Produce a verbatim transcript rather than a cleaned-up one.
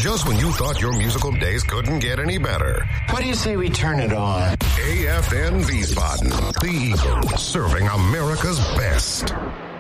just when you thought your musical days couldn't get any better. What do you say we turn it on? A F N Wiesbaden, the Eagle, serving America's best.